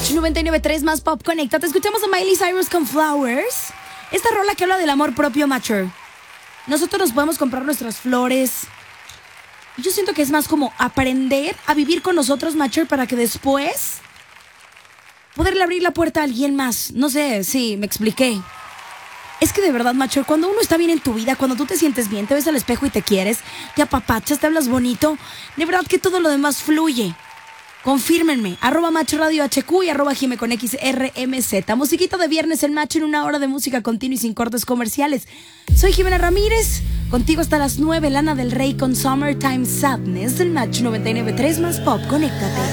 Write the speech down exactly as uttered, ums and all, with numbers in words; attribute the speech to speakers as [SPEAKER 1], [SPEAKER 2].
[SPEAKER 1] Match noventa y nueve punto tres más pop. Conéctate. Escuchamos a Miley Cyrus con Flowers. Esta rola que habla del amor propio, Matcher. Nosotros nos podemos comprar nuestras flores. Y yo siento que es más como aprender a vivir con nosotros, Matcher, para que después poderle abrir la puerta a alguien más. No sé si me expliqué. Es que de verdad, Matcher, cuando uno está bien en tu vida, cuando tú te sientes bien, te ves al espejo y te quieres, te apapachas, te hablas bonito, de verdad que todo lo demás fluye. Confírmenme, arroba Macho Radio H Q y arroba Jime con X R M Z. Musiquita de viernes, el Macho en una hora de música continua y sin cortes comerciales. Soy Jimena Ramírez, contigo hasta las nueve, Lana del Rey con Summertime Sadness, el Macho noventa y nueve punto tres más pop. Conéctate.